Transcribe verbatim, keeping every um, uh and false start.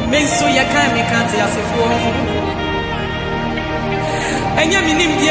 menso ya kan me kan te asefo. Enya minim